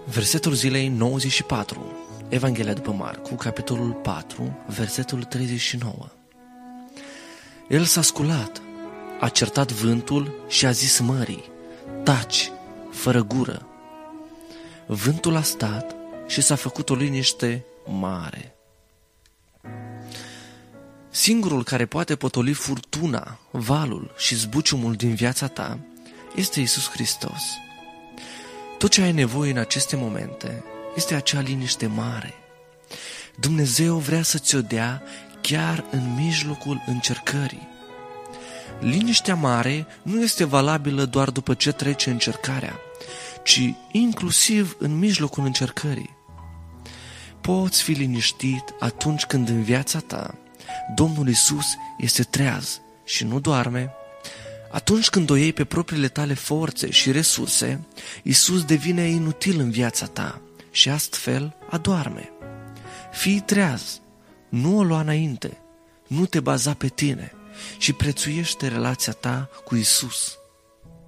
Versetul zilei 94, Evanghelia după Marcu, capitolul 4, versetul 39. El s-a sculat, a certat vântul și a zis mării: taci, fără gură. Vântul a stat și s-a făcut o liniște mare. Singurul care poate potoli furtuna, valul și zbuciumul din viața ta este Iisus Hristos. Tot ce ai nevoie în aceste momente este acea liniște mare. Dumnezeu vrea să ți-o dea chiar în mijlocul încercării. Liniștea mare nu este valabilă doar după ce trece încercarea, ci inclusiv în mijlocul încercării. Poți fi liniștit atunci când în viața ta Domnul Iisus este treaz și nu doarme. Atunci când o iei pe propriile tale forțe și resurse, Iisus devine inutil în viața ta și astfel adorme. Fii treaz, nu o lua înainte, nu te baza pe tine și prețuiește relația ta cu Iisus.